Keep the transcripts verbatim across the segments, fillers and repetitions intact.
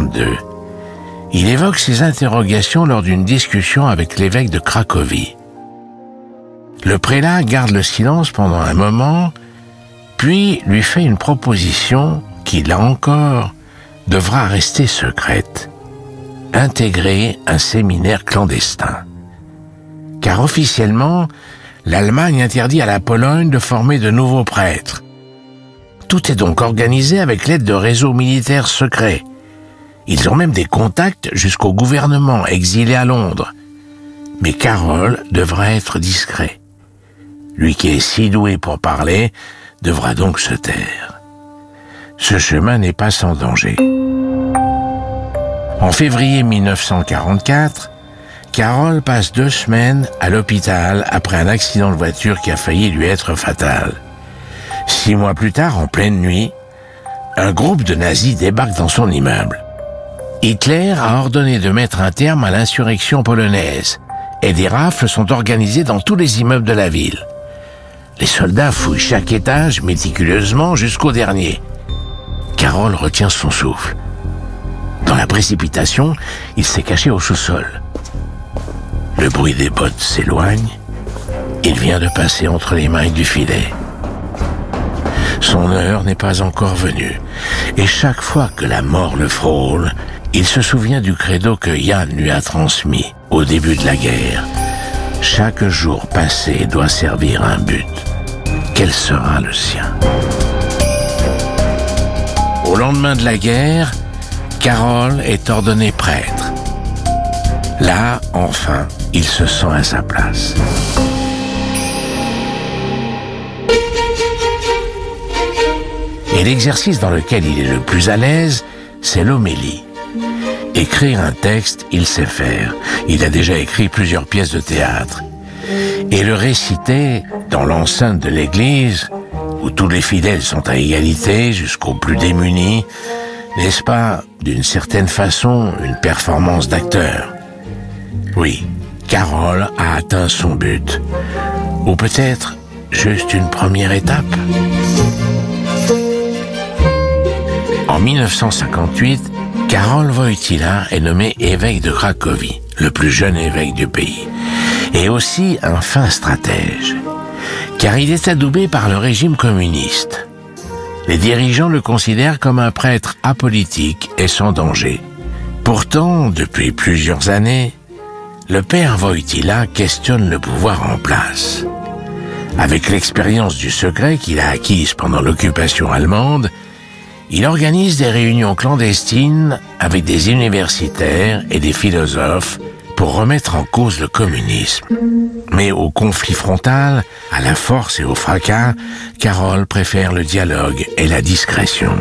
soixante-deux. Il évoque ses interrogations lors d'une discussion avec l'évêque de Cracovie. Le prélat garde le silence pendant un moment, puis lui fait une proposition qui, là encore, devra rester secrète. Intégrer un séminaire clandestin. Car officiellement, l'Allemagne interdit à la Pologne de former de nouveaux prêtres. Tout est donc organisé avec l'aide de réseaux militaires secrets. Ils ont même des contacts jusqu'au gouvernement exilé à Londres. Mais Karol devra être discret. Lui qui est si doué pour parler devra donc se taire. Ce chemin n'est pas sans danger. En février mille neuf cent quarante-quatre, Karol passe deux semaines à l'hôpital après un accident de voiture qui a failli lui être fatal. Six mois plus tard, en pleine nuit, un groupe de nazis débarque dans son immeuble. Hitler a ordonné de mettre un terme à l'insurrection polonaise et des rafles sont organisées dans tous les immeubles de la ville. Les soldats fouillent chaque étage méticuleusement jusqu'au dernier. Karol retient son souffle. Dans la précipitation, il s'est caché au sous-sol. Le bruit des bottes s'éloigne. Il vient de passer entre les mailles du filet. Son heure n'est pas encore venue. Et chaque fois que la mort le frôle, il se souvient du credo que Yann lui a transmis au début de la guerre. Chaque jour passé doit servir un but. Quel sera le sien? Au lendemain de la guerre, Karol est ordonné prêtre. Là, enfin, il se sent à sa place. Et l'exercice dans lequel il est le plus à l'aise, c'est l'homélie. Écrire un texte, il sait faire. Il a déjà écrit plusieurs pièces de théâtre. Et le réciter dans l'enceinte de l'église, où tous les fidèles sont à égalité jusqu'aux plus démunis, n'est-ce pas, d'une certaine façon, une performance d'acteur? Oui, Karol a atteint son but. Ou peut-être juste une première étape. En mille neuf cent cinquante-huit, Karol Wojtyła est nommé évêque de Cracovie, le plus jeune évêque du pays, et aussi un fin stratège, car il est adoubé par le régime communiste. Les dirigeants le considèrent comme un prêtre apolitique et sans danger. Pourtant, depuis plusieurs années, le père Wojtyła questionne le pouvoir en place. Avec l'expérience du secret qu'il a acquise pendant l'occupation allemande, il organise des réunions clandestines avec des universitaires et des philosophes pour remettre en cause le communisme. Mais au conflit frontal, à la force et au fracas, Karol préfère le dialogue et la discrétion.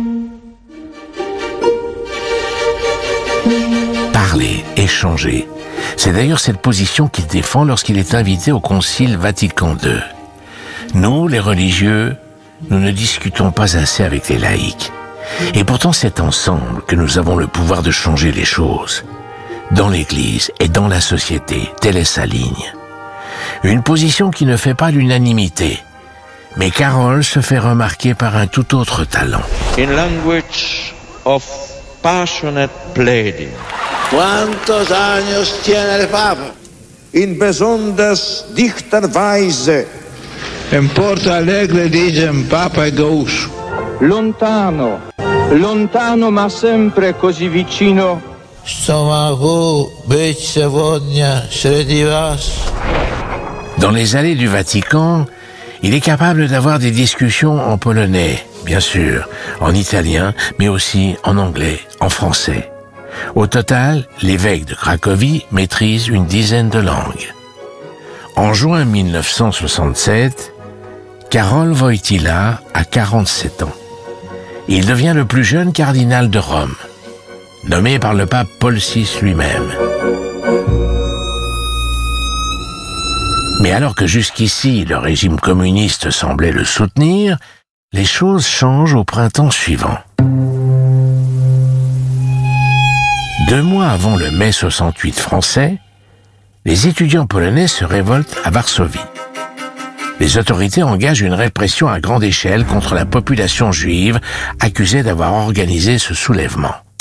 Parler, échanger. C'est d'ailleurs cette position qu'il défend lorsqu'il est invité au Concile Vatican deux. Nous, les religieux, nous ne discutons pas assez avec les laïcs. Et pourtant, c'est ensemble que nous avons le pouvoir de changer les choses. Dans l'Église et dans la société, telle est sa ligne. Une position qui ne fait pas l'unanimité. Mais Karol se fait remarquer par un tout autre talent. In language of passionate pleading. ¿Cuántos años tiene el Papa? In besonders dichter Weise. In Porto Alegre dicem Papa è gaucho. Lontano, lontano ma sempre così vicino. Dans les allées du Vatican, il est capable d'avoir des discussions en polonais, bien sûr, en italien, mais aussi en anglais, en français. Au total, l'évêque de Cracovie maîtrise une dizaine de langues. En juin mille neuf cent soixante-sept, Karol Wojtyła a quarante-sept ans. Il devient le plus jeune cardinal de Rome, nommé par le pape Paul six lui-même. Mais alors que jusqu'ici le régime communiste semblait le soutenir, les choses changent au printemps suivant. Deux mois avant le mai soixante-huit français, les étudiants polonais se révoltent à Varsovie. Les autorités engagent une répression à grande échelle contre la population juive accusée d'avoir organisé ce soulèvement.